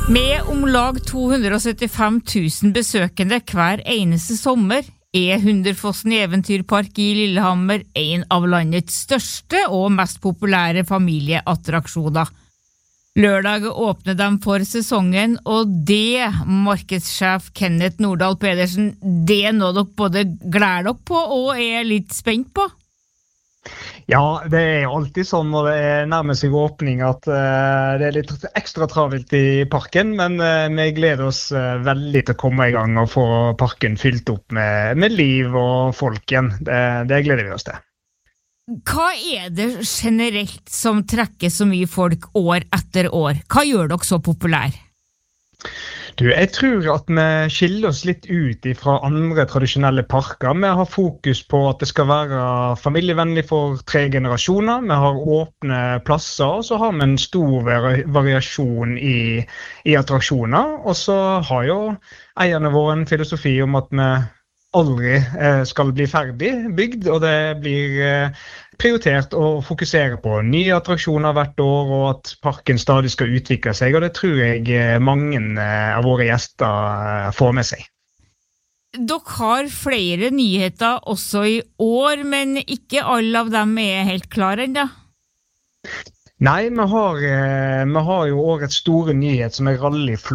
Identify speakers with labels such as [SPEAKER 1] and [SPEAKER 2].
[SPEAKER 1] Med om lag 275 000 besøkende hver eneste sommer Hunderfossen Eventyrpark i Lillehammer en av landets største og mest populære familieattraksjoner. Lørdag åpner de for sesongen, og det, markedssjef Kenneth Nordahl Pedersen, det er noe dere både gleder dere på og er litt spent på?
[SPEAKER 2] Ja, det er jo alltid sånn når det nærmer seg åpning at det er litt ekstra travelt i parken, men vi gleder oss veldig til å komme i gang og få parken fylt opp med liv og folk igjen. Det gleder vi oss til.
[SPEAKER 1] Hva er det generelt som trekker så mye folk år etter år? Hva gjør dere så populær?
[SPEAKER 2] Jeg tror at vi skiller oss litt ut fra andre tradisjonelle parker. Vi har fokus på at det skal være familievennlig for 3 generasjoner. Vi har åpne plasser, og så har vi en stor variasjon i attraksjoner. Og så har jo eierne våre en filosofi om at vi aldri skal bli ferdig bygd, og det blir prioritert å fokusere på nye attraksjoner hvert år, og at parken stadig skal utvikle seg, og det tror jeg mange av våre gjester får med seg.
[SPEAKER 1] Dere har flere nyheter også i år, men ikke alle av dem er helt klare ennå.
[SPEAKER 2] Nei, vi har jo årets store nyhet som er rallyflåten.